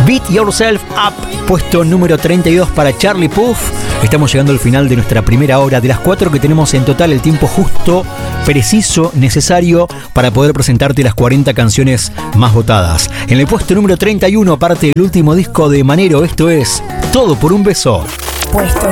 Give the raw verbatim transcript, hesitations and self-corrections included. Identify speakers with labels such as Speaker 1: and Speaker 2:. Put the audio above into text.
Speaker 1: Beat Yourself Up, puesto número treinta y dos para Charlie Puth. Estamos llegando al final de nuestra primera hora. De las cuatro que tenemos en total, el tiempo justo, preciso, necesario para poder presentarte las cuarenta canciones más votadas. En el puesto número treinta y uno, parte del último disco de Manero, esto es Todo por un beso.
Speaker 2: Puesto